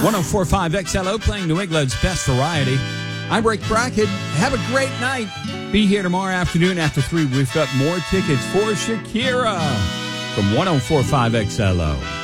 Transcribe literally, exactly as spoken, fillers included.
one oh four point five X L O playing New England's best variety. I'm Rick Brackett. Have a great night. Be here tomorrow afternoon after three. We've got more tickets for Shakira from one oh four point five X L O.